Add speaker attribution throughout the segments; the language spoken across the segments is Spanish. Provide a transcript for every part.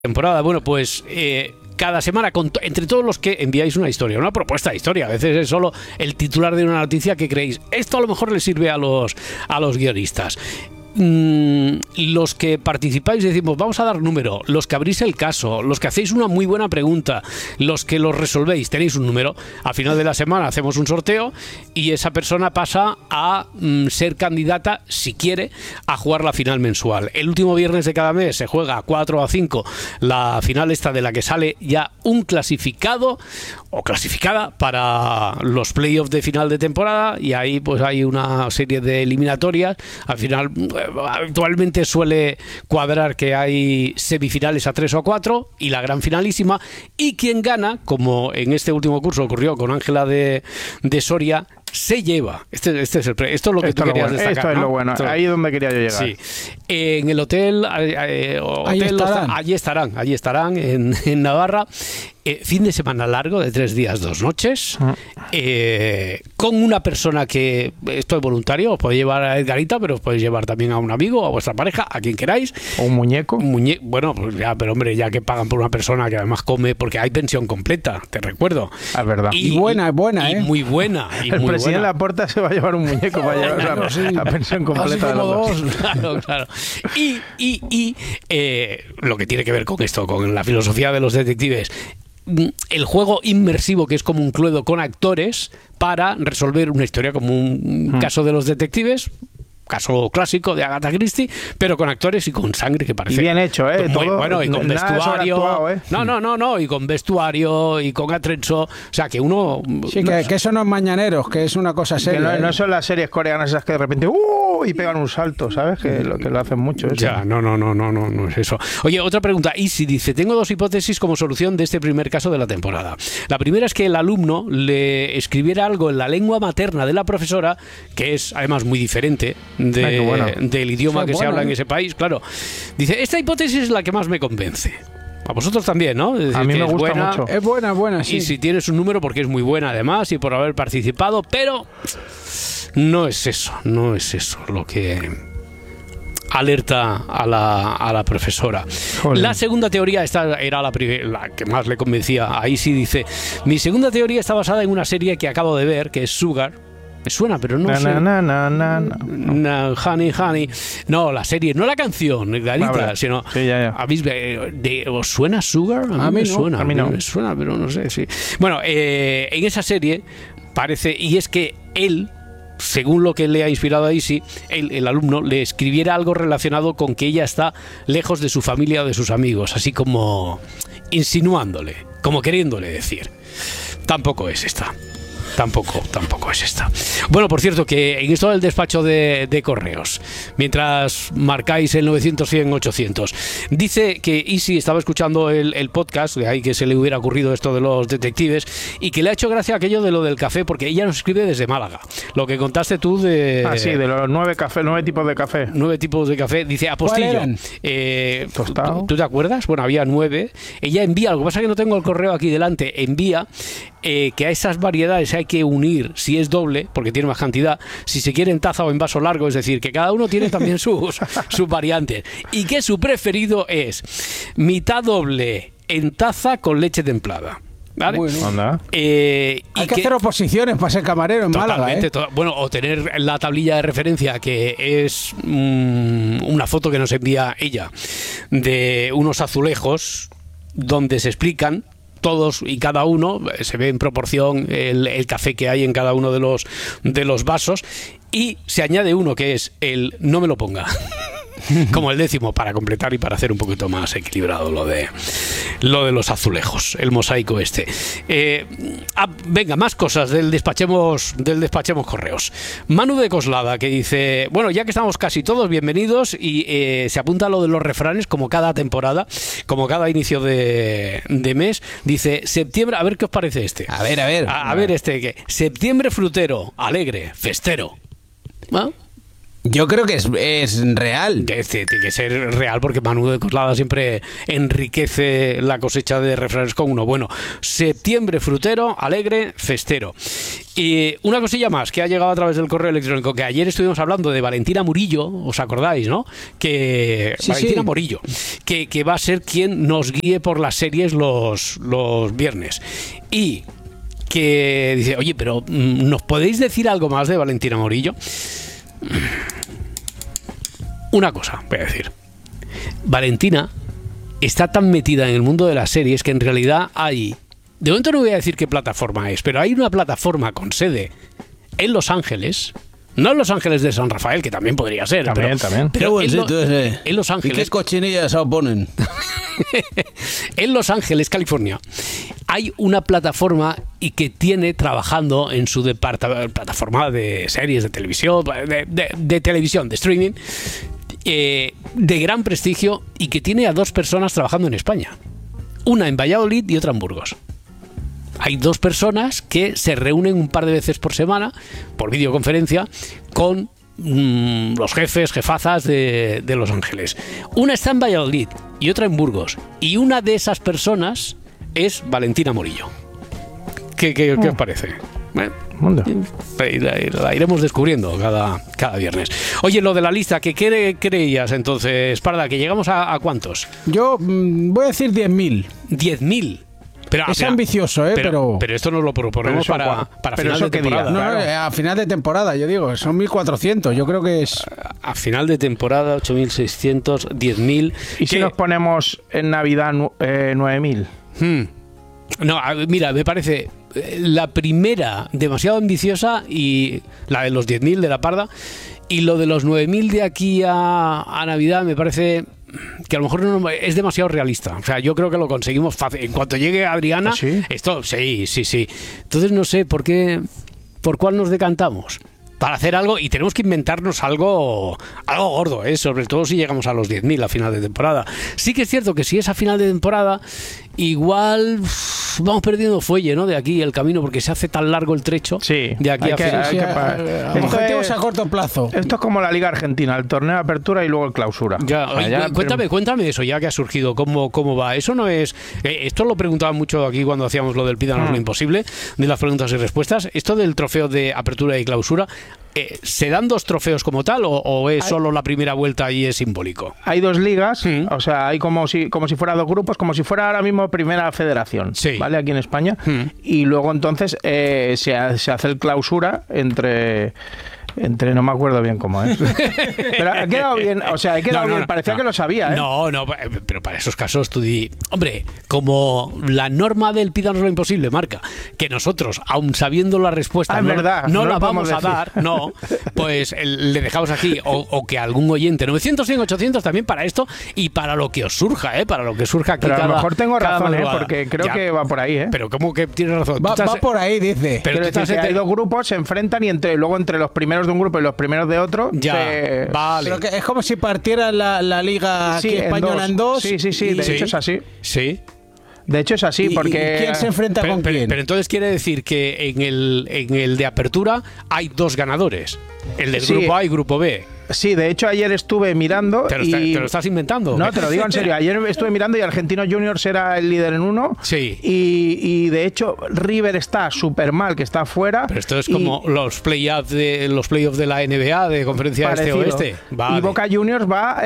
Speaker 1: Temporada, bueno, pues cada semana, entre todos los que enviáis una historia, una propuesta de historia, a veces es solo el titular de una noticia que creéis, esto a lo mejor le sirve a los guionistas. Los que participáis decimos vamos a dar número, los que abrís el caso, los que hacéis una muy buena pregunta, los que lo resolvéis, tenéis un número. Al final de la semana hacemos un sorteo y esa persona pasa a ser candidata, si quiere, a jugar la final mensual. El último viernes de cada mes se juega a 4 o a 5 la final esta, de la que sale ya un clasificado o clasificada para los playoffs de final de temporada, y ahí pues hay una serie de eliminatorias. Al final habitualmente suele cuadrar que hay semifinales a 3 o 4 y la gran finalísima, y quien gana, como en este último curso ocurrió con Ángela de Soria, se lleva. Esto es lo que tú querías destacar.
Speaker 2: Esto es lo bueno. Ahí es donde quería yo llegar.
Speaker 1: Sí. En el hotel, allí estarán en Navarra. Fin de semana largo de 3 días, 2 noches, con una persona que, esto es voluntario, os podéis llevar a Edgarita, pero os podéis llevar también a un amigo, a vuestra pareja, a quien queráis.
Speaker 2: O un muñeco.
Speaker 1: Bueno, pues ya, pero hombre, ya que pagan por una persona que además come, porque hay pensión completa, te recuerdo.
Speaker 2: Es verdad.
Speaker 1: Y
Speaker 2: buena,
Speaker 1: y muy buena. Y
Speaker 2: el
Speaker 1: muy
Speaker 2: presidente
Speaker 1: buena.
Speaker 2: Laporta se va a llevar un muñeco para llevar la pensión completa de los dos.
Speaker 1: Claro. Y lo que tiene que ver con esto, con la filosofía de los detectives, el juego inmersivo, que es como un Cluedo con actores para resolver una historia, como un caso de los detectives, caso clásico de Agatha Christie, pero con actores y con sangre, que parece.
Speaker 2: Y bien hecho,
Speaker 1: Todo, bueno, y con vestuario.
Speaker 2: Actuado,
Speaker 1: No, y con vestuario y con atrenzo. O sea, que uno.
Speaker 3: Sí, que eso no es mañaneros, que es una cosa seria.
Speaker 2: No son las series coreanas esas que de repente y pegan un salto, ¿sabes? Que lo hacen mucho. Eso.
Speaker 1: Ya, no es eso. Oye, otra pregunta. Isi dice: tengo 2 hipótesis como solución de este primer caso de la temporada. La primera es que el alumno le escribiera algo en la lengua materna de la profesora, que es además muy diferente del idioma que se habla en ese país, claro. Dice, esta hipótesis es la que más me convence. A vosotros también, ¿no? Es decir,
Speaker 2: a mí me gusta mucho.
Speaker 3: Es buena, sí.
Speaker 1: Y si tienes un número, porque es muy buena además y por haber participado, pero no es eso lo que alerta a la profesora. Joder. La segunda teoría, esta era la que más le convencía. Ahí sí dice, mi segunda teoría está basada en una serie que acabo de ver, que es Sugar. Me suena, pero no sé. Honey. No, la serie, no la canción, Garita, sino.
Speaker 2: Sí, ya.
Speaker 1: ¿Os suena Sugar?
Speaker 3: A mí no.
Speaker 1: A mí no. Me suena, pero no sé. Sí. Bueno, en esa serie parece, y es que él, según lo que le ha inspirado a Isi, el alumno le escribiera algo relacionado con que ella está lejos de su familia o de sus amigos, así como insinuándole, como queriéndole decir. Tampoco es esta. Bueno, por cierto, que en esto del despacho de correos, mientras marcáis el 900-100-800, dice que Isi estaba escuchando el podcast, de ahí que se le hubiera ocurrido esto de los detectives, y que le ha hecho gracia aquello de lo del café, porque ella nos escribe desde Málaga. Lo que contaste tú de...
Speaker 2: sí, de los 9 tipos de café.
Speaker 1: 9 tipos de café. Dice, apostillo.
Speaker 2: Tostado.
Speaker 1: ¿Tú te acuerdas? Bueno, había 9. Ella envía, lo que pasa es que no tengo el correo aquí delante, envía que a esas variedades hay que unir, si es doble, porque tiene más cantidad, si se quiere en taza o en vaso largo, es decir, que cada uno tiene también sus variantes, y que su preferido es mitad doble en taza con leche templada. ¿Vale?
Speaker 3: Bueno. Hay que hacer oposiciones para ser camarero en Málaga.
Speaker 1: Bueno, o tener la tablilla de referencia, que es una foto que nos envía ella de unos azulejos donde se explican todos y cada uno, se ve en proporción el café que hay en cada uno de los vasos, y se añade uno que es el no me lo ponga como el 10º, para completar y para hacer un poquito más equilibrado lo de los azulejos, el mosaico este. Venga, más cosas del despachemos correos. Manu de Coslada, que dice, bueno, ya que estamos casi todos, bienvenidos, y se apunta a lo de los refranes, como cada temporada, como cada inicio de mes. Dice, septiembre, a ver qué os parece este.
Speaker 3: A ver.
Speaker 1: A ver este, que septiembre frutero, alegre, festero. ¿Ah?
Speaker 3: Yo creo que es real.
Speaker 1: Tiene que ser real porque Manu de Coslada siempre enriquece la cosecha de refranes con uno bueno. Septiembre frutero, alegre, festero. Y una cosilla más que ha llegado a través del correo electrónico, que ayer estuvimos hablando de Valentina Murillo, ¿os acordáis, no? Valentina Murillo, que va a ser quien nos guíe por las series los viernes. Y que dice, oye, pero ¿nos podéis decir algo más de Valentina Murillo? Una cosa voy a decir. Valentina está tan metida en el mundo de las series que en realidad hay... De momento no voy a decir qué plataforma es, pero hay una plataforma con sede en Los Ángeles... No en Los Ángeles de San Rafael, que también podría ser.
Speaker 2: También.
Speaker 1: Pero en Los Ángeles...
Speaker 3: ¿Y qué cochinillas se oponen?
Speaker 1: En Los Ángeles, California, hay una plataforma y que tiene trabajando en su plataforma de series de televisión, de televisión, de streaming, de gran prestigio, y que tiene a 2 personas trabajando en España. Una en Valladolid y otra en Burgos. Hay 2 personas que se reúnen un par de veces por semana, por videoconferencia, con los jefazas de Los Ángeles. Una está en Valladolid y otra en Burgos. Y una de esas personas es Valentina Murillo. ¿Qué os parece? La iremos descubriendo cada viernes. Oye, lo de la lista, ¿qué creías entonces, Parda? ¿Que llegamos a cuántos?
Speaker 3: Yo voy a decir 10.000.
Speaker 1: 10.000. Pero,
Speaker 3: es ambicioso, pero
Speaker 1: esto nos lo proponemos para final de temporada.
Speaker 3: No, a final de temporada, yo digo, son 1.400. Yo creo que es...
Speaker 1: A final de temporada, 8.600, 10.000.
Speaker 2: ¿Y si nos ponemos en Navidad 9.000?
Speaker 1: No, mira, me parece la primera demasiado ambiciosa, y la de los 10.000 de la Parda, y lo de los 9.000 de aquí a Navidad me parece... que a lo mejor no es demasiado realista. O sea, yo creo que lo conseguimos fácil. En cuanto llegue Adriana,
Speaker 2: ¿sí?
Speaker 1: Esto, sí. Entonces no sé por cuál nos decantamos para hacer algo, y tenemos que inventarnos algo gordo, sobre todo si llegamos a los 10.000 a final de temporada. Sí que es cierto que si es a final de temporada, igual vamos perdiendo fuelle, ¿no? De aquí el camino, porque se hace tan largo el trecho.
Speaker 2: Sí,
Speaker 1: de aquí a final.
Speaker 3: Objetivos a corto plazo.
Speaker 2: Esto es como la Liga Argentina, el torneo de apertura y luego el clausura.
Speaker 1: Cuéntame eso ya que ha surgido, cómo va. Eso no es... esto lo preguntaban mucho aquí cuando hacíamos lo del Pídanos lo Imposible, de las preguntas y respuestas. Esto del trofeo de apertura y clausura, ¿se dan 2 trofeos como tal o es solo la primera vuelta y es simbólico?
Speaker 2: Hay 2 ligas, o sea, hay como si fuera 2 grupos, como si fuera ahora mismo primera federación, ¿vale? Aquí en España. Y luego entonces se hace el clausura entre no me acuerdo bien cómo es. Pero ha quedado bien, o sea, bien, parecía que lo sabía, ¿eh?
Speaker 1: No, pero para esos casos tú hombre, como la norma del Pídanos lo Imposible marca que nosotros, aun sabiendo la respuesta, no la vamos a dar, pues le dejamos aquí, o que algún oyente, 900, 100, 800 también para esto y para lo que os surja, para lo que surja aquí.
Speaker 2: Pero a lo mejor tengo razón, porque creo que va por ahí,
Speaker 1: Pero ¿cómo que tienes razón?
Speaker 3: Va por ahí, dice.
Speaker 2: Pero hay 2 grupos, se enfrentan, y luego entre los primeros de un grupo y los primeros de otro,
Speaker 1: vale.
Speaker 3: Pero que es como si partiera la liga aquí española en 2.
Speaker 2: Sí, de hecho es así.
Speaker 1: Sí.
Speaker 2: De hecho es así, porque...
Speaker 3: ¿Quién se enfrenta con quién?
Speaker 1: Pero entonces quiere decir que en el de apertura hay 2 ganadores. El del grupo A y grupo B.
Speaker 2: Sí, de hecho ayer estuve mirando
Speaker 1: ¿Te lo estás inventando?
Speaker 2: No, te lo digo en serio. Ayer estuve mirando y Argentinos Juniors era el líder en 1.
Speaker 1: Sí.
Speaker 2: Y de hecho River está súper mal, que está fuera.
Speaker 1: Pero esto es como los playoffs de la NBA de conferencia este-oeste. Vale.
Speaker 2: Y Boca Juniors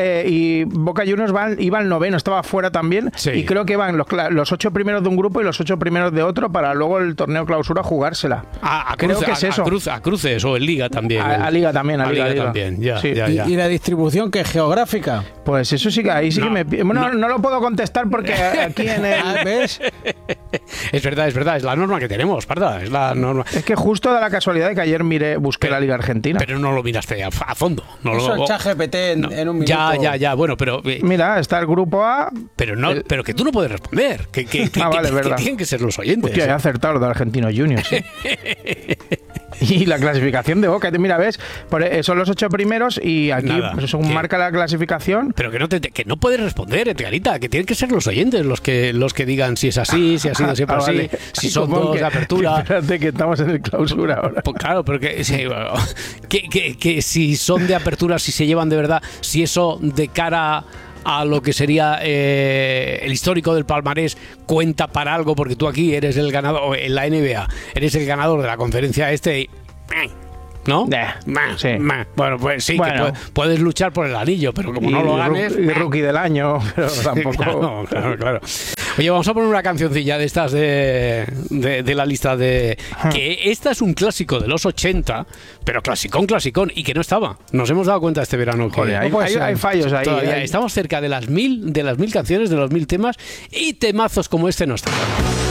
Speaker 2: iba al 9º, estaba fuera también.
Speaker 1: Sí.
Speaker 2: Y creo que van los 8 primeros de un grupo y los 8 primeros de otro para luego el torneo clausura jugársela.
Speaker 1: Creo que es eso. A cruces o en Liga también.
Speaker 2: A Liga también.
Speaker 1: A Liga también, ya.
Speaker 2: Sí.
Speaker 3: ¿Y la distribución que es geográfica?
Speaker 2: Pues eso sí que ahí sí que me... Bueno, no lo puedo contestar porque aquí en el...
Speaker 3: ¿Ves?
Speaker 1: Es verdad, es la norma que tenemos, Parda, es la norma.
Speaker 2: Es que justo da la casualidad de que ayer busqué la Liga Argentina.
Speaker 1: Pero no lo miraste a fondo.
Speaker 3: Eso el ChatGPT en un minuto.
Speaker 1: Ya, bueno, pero...
Speaker 2: Mira, está el grupo A...
Speaker 1: Pero que tú no puedes responder, que
Speaker 2: vale,
Speaker 1: tienen que ser los oyentes.
Speaker 2: Hostia, he acertado lo de Argentinos Juniors. Y la clasificación de Boca, mira, ves, son los 8 primeros y aquí según marca la clasificación.
Speaker 1: Pero que no puedes responder, Edgarita, que tienen que ser los oyentes los que digan si es así, si ha sido siempre así, vale. Si son dos de apertura.
Speaker 2: Espérate que estamos en el clausura ahora.
Speaker 1: Pues claro, pero que si son de apertura, si se llevan de verdad, si eso de cara a lo que sería el histórico del palmarés cuenta para algo, porque tú aquí eres el ganador en la NBA, eres el ganador de la conferencia ¿no?
Speaker 2: Sí.
Speaker 1: Bueno, pues sí, que puedes luchar por el anillo, pero como no lo ganes...
Speaker 2: Y rookie del año, pero tampoco...
Speaker 1: Claro. Oye, vamos a poner una cancioncilla de estas de la lista de... Que esta es un clásico de los 80, pero clasicón, y que no estaba. Nos hemos dado cuenta este verano que...
Speaker 2: Joder, hay fallos ahí.
Speaker 1: Todavía estamos cerca de las 1000 canciones, de los 1000 temas, y temazos como este no están.